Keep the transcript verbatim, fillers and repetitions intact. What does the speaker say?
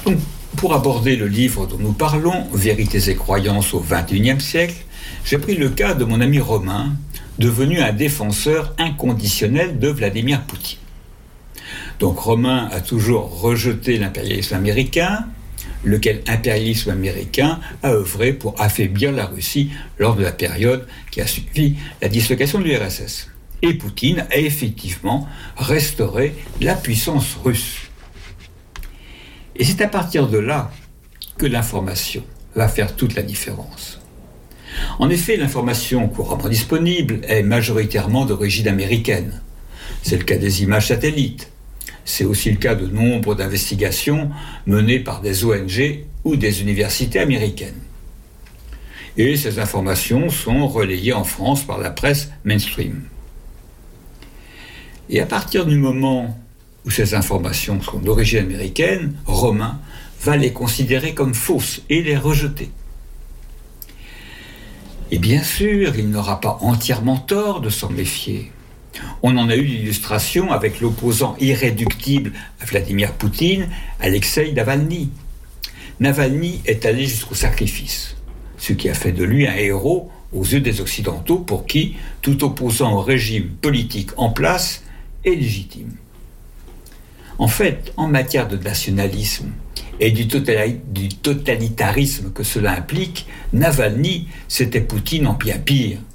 Donc, pour aborder le livre dont nous parlons, Vérités et croyances au vingt et unième siècle, j'ai pris le cas de mon ami Romain, devenu un défenseur inconditionnel de Vladimir Poutine. Donc Romain a toujours rejeté l'impérialisme américain, lequel impérialisme américain a œuvré pour affaiblir la Russie lors de la période qui a suivi la dislocation de l'U R S S. Et Poutine a effectivement restauré la puissance russe. Et c'est à partir de là que l'information va faire toute la différence. En effet, l'information couramment disponible est majoritairement d'origine américaine. C'est le cas des images satellites. C'est aussi le cas de nombre d'investigations menées par des O N G ou des universités américaines. Et ces informations sont relayées en France par la presse mainstream. Et à partir du moment où ces informations sont d'origine américaine, Romain va les considérer comme fausses et les rejeter. Et bien sûr, il n'aura pas entièrement tort de s'en méfier. On en a eu l'illustration avec l'opposant irréductible à Vladimir Poutine, Alexeï Navalny. Navalny est allé jusqu'au sacrifice, ce qui a fait de lui un héros aux yeux des Occidentaux pour qui tout opposant au régime politique en place est légitime. En fait, en matière de nationalisme et du, totali- du totalitarisme que cela implique, Navalny, c'était Poutine en bien pire.